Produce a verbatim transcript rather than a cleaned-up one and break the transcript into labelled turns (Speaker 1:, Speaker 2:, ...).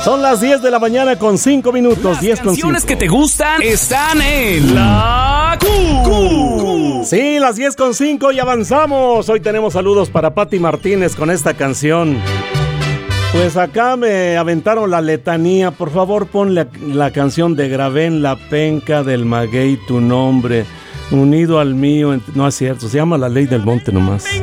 Speaker 1: Son las diez de la mañana con cinco minutos.
Speaker 2: Las
Speaker 1: diez con
Speaker 2: canciones
Speaker 1: cinco.
Speaker 2: que te gustan están en La Q.
Speaker 1: Sí, las diez con cinco y avanzamos. Hoy tenemos saludos para Pati Martínez con esta canción. Pues acá me aventaron la letanía. Por favor, pon la, la canción de Grabé en la penca del maguey tu nombre, unido al mío. No es cierto, se llama La Ley del Monte nomás.